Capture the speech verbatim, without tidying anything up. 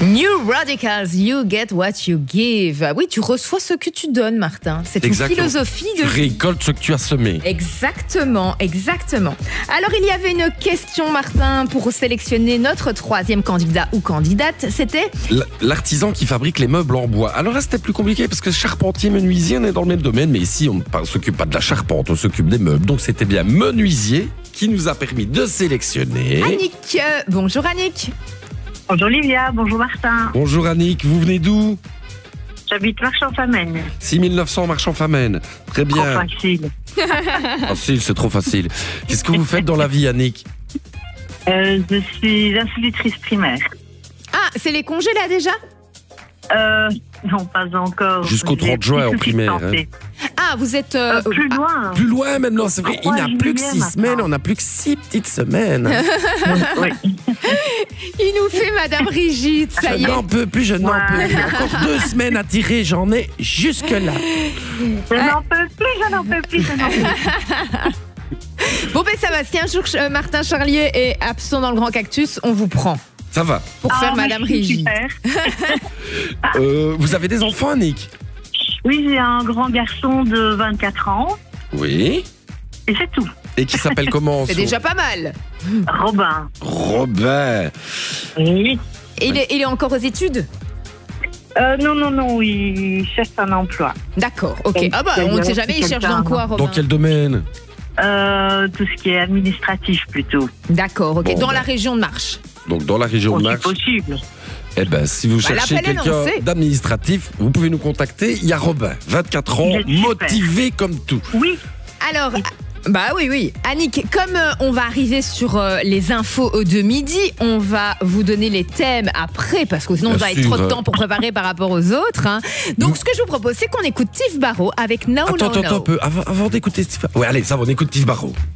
New Radicals, you get what you give. Oui, tu reçois ce que tu donnes, Martin. C'est une Exactement. philosophie de Tu vie. récoltes ce que tu as semé. Exactement, exactement. Alors, il y avait une question, Martin, pour sélectionner notre troisième candidat ou candidate. C'était L- L'artisan qui fabrique les meubles en bois. Alors là, c'était plus compliqué parce que charpentier, menuisier, on est dans le même domaine. Mais ici, on ne s'occupe pas de la charpente, on s'occupe des meubles. Donc, c'était bien menuisier qui nous a permis de sélectionner. Annick. Euh, bonjour, Annick. Bonjour Livia, bonjour Martin. Bonjour Annick, vous venez d'où? J'habite Marchand-Famenne. six mille neuf cents Marchand-Famenne. Très Trop bien. facile. Facile, c'est trop facile. Qu'est-ce que vous faites dans la vie, Annick? Euh, je suis institutrice primaire. Ah, c'est les congés là déjà? Euh, non, pas encore. Jusqu'au J'ai trente juin des en soucis de primaire, santé. Ah, vous êtes... euh, Euh, plus loin. Plus loin maintenant, c'est vrai. Il Trois n'a plus que juillet six maintenant. semaines, on n'a plus que six petites semaines. Oui. Il nous fait Madame Rigide, ça Je y est. n'en peux plus, je n'en Ouais. peux plus. Encore deux semaines à tirer, j'en ai jusque-là. Je n'en peux plus, je n'en peux plus, je n'en peux plus. Bon, ben ça va. Si un jour euh, Martin Charlier est absent dans le Grand Cactus, on vous prend Ça va. pour Ah, faire Madame merci, Rigide. super. Euh, vous avez des enfants, Annick? Oui, j'ai un grand garçon de vingt-quatre ans Oui. et c'est tout. Et qui s'appelle comment? C'est son- déjà pas mal. Robin. Robin. Oui. Et il est, il est encore aux études? Euh, non, non, non, il cherche un emploi. D'accord, ok. Donc, Ah bah, on ne sait jamais, il cherche dans quoi, Robin? Dans quel domaine? Euh, tout ce qui est administratif plutôt. D'accord, ok. Bon, dans ben. la région de Marche. Donc dans la région de Aussi Marche. possible. Eh ben, si vous Bah, cherchez l'appel est quelqu'un lancé. d'administratif, vous pouvez nous contacter. Il y a Robin, vingt-quatre ans, Il est super. motivé comme tout. Oui. Alors, bah oui, oui. Annick, comme euh, on va arriver sur euh, les infos euh, de midi, on va vous donner les thèmes après, parce que sinon, on Bien va être sûr, trop de hein. temps pour préparer par rapport aux autres. hein. Donc, ce que je vous propose, c'est qu'on écoute Tiff Barrow avec No Attends, No attends, No. attends un peu. Avant, avant d'écouter Steve. Ouais, allez, ça va, on écoute Steve Barrow.